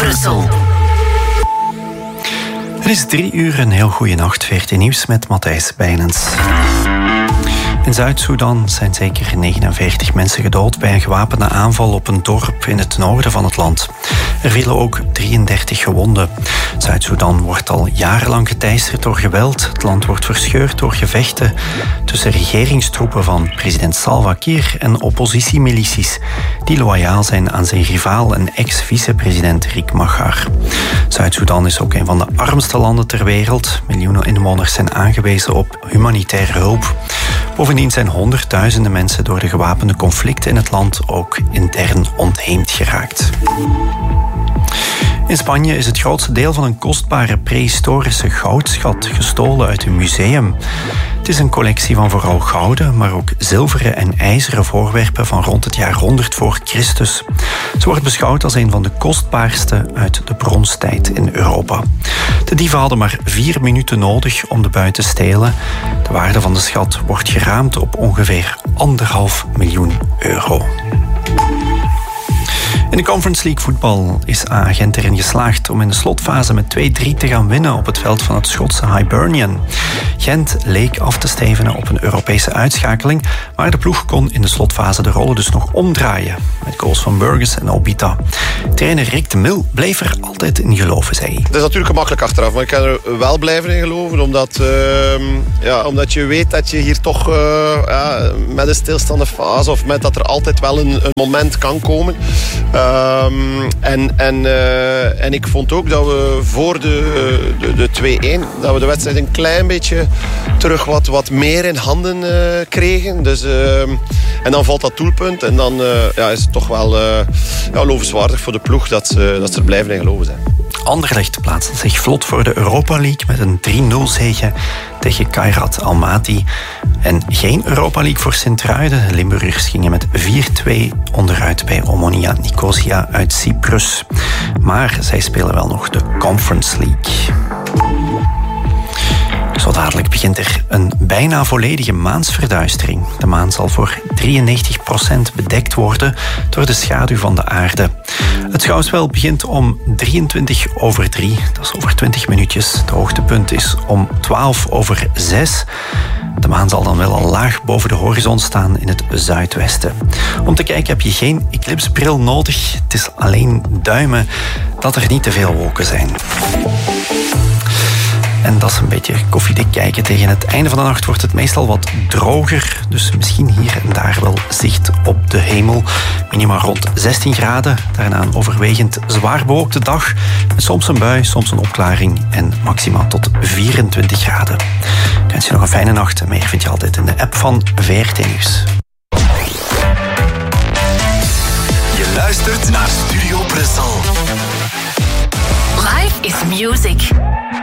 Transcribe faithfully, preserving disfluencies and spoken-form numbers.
Brussel. Het is drie uur, een heel goede nacht. veertien Nieuws met Matthijs Bijnens. In Zuid-Soedan zijn zeker negenenveertig mensen gedood bij een gewapende aanval op een dorp in het noorden van het land. Er vielen ook drieëndertig gewonden. Zuid-Soedan wordt al jarenlang geteisterd door geweld. Het land wordt verscheurd door gevechten tussen regeringstroepen van president Salva Kiir en oppositiemilities die loyaal zijn aan zijn rivaal en ex-vicepresident Riek Machar. Zuid-Soedan is ook een van de armste landen ter wereld. Miljoenen inwoners zijn aangewezen op humanitaire hulp. Bovendien zijn honderdduizenden mensen door de gewapende conflicten in het land ook intern ontheemd geraakt. In Spanje is het grootste deel van een kostbare prehistorische goudschat gestolen uit een museum. Het is een collectie van vooral gouden, maar ook zilveren en ijzeren voorwerpen van rond het jaar honderd voor Christus. Ze wordt beschouwd als een van de kostbaarste uit de bronstijd in Europa. De dieven hadden maar vier minuten nodig om de buit te stelen. De waarde van de schat wordt geraamd op ongeveer anderhalf miljoen euro. In de Conference League voetbal is A Gent erin geslaagd om in de slotfase met twee drie te gaan winnen op het veld van het Schotse Hibernian. Gent leek af te stevenen op een Europese uitschakeling, maar de ploeg kon in de slotfase de rollen dus nog omdraaien. Met goals van Burgess en Obita. Trainer Rick de Mil bleef er altijd in geloven, zei hij. Het is natuurlijk gemakkelijk achteraf, maar ik kan er wel blijven in geloven, omdat, uh, ja, omdat je weet dat je hier toch uh, ja, met een stilstaande fase of met dat er altijd wel een, een moment kan komen. Um, en, en, uh, en ik vond ook dat we voor de, de, de twee-één, dat we de wedstrijd een klein beetje terug wat, wat meer in handen uh, kregen. Dus, uh, en dan valt dat doelpunt en dan uh, ja, is het toch wel uh, ja, lovenswaardig voor de ploeg dat ze, dat ze er blijven in geloven zijn. Anderlecht plaatste zich vlot voor de Europa League met een drie nul zege tegen Kairat Almaty. En geen Europa League voor Sint-Truiden. De Limburgers gingen met vier twee onderuit bij Omonia Nicosia uit Cyprus. Maar zij spelen wel nog de Conference League. Zo dadelijk begint er een bijna volledige maansverduistering. De maan zal voor drieënnegentig procent bedekt worden door de schaduw van de aarde. Het schouwspel begint om drieëntwintig over drie, dat is over twintig minuutjes. Het hoogtepunt is om twaalf over zes. De maan zal dan wel al laag boven de horizon staan in het zuidwesten. Om te kijken heb je geen eclipsbril nodig. Het is alleen duimen dat er niet te veel wolken zijn. En dat is een beetje koffiedik kijken. Tegen het einde van de nacht wordt het meestal wat droger. Dus misschien hier en daar wel zicht op de hemel. Minima rond zestien graden. Daarna een overwegend zwaar bewolkte dag. Met soms een bui, soms een opklaring. En maxima tot vierentwintig graden. Ik wens je nog een fijne nacht. Meer vind je altijd in de app van V R T Nieuws. Je luistert naar Studio Brussel. Life is music.